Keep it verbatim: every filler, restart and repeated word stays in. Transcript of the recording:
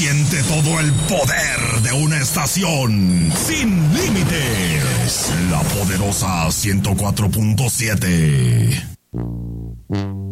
Siente todo el poder de una estación sin límites. La poderosa ciento cuatro punto siete.